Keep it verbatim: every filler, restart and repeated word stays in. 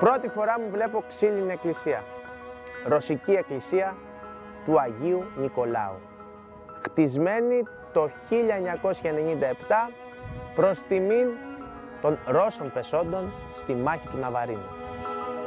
Πρώτη φορά μου βλέπω ξύλινη εκκλησία. Ρωσική εκκλησία του Αγίου Νικολάου. Χτισμένη το χίλια εννιακόσια ενενήντα επτά προς τιμήν των Ρώσων πεσόντων στη μάχη του Ναβαρίνου.